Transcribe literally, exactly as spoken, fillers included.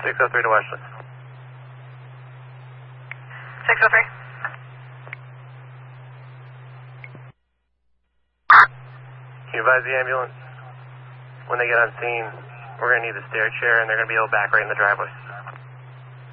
six oh three to Westland. six oh three. Can you advise the ambulance? When they get on scene, we're going to need the stair chair and they're going to be able to back right in the driveway.